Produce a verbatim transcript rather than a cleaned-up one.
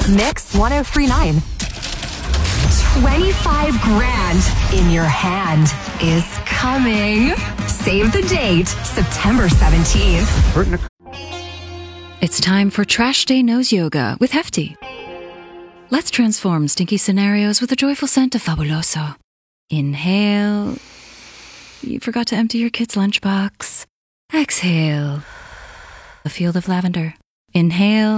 Mix ten thirty-nine. twenty-five grand in your hand is coming. Save the date, September seventeenth. It's time for Trash Day Nose Yoga with Hefty. Let's transform stinky scenarios with a joyful scent of Fabuloso. Inhale. You forgot to empty your kid's lunchbox. Exhale. A field of lavender. Inhale.